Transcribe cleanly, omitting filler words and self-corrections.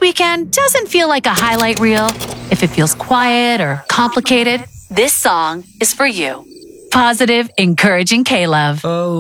weekend doesn't feel like a highlight reel, if it feels quiet or complicated, this song is for you. Positive, encouraging K-Love. Oh.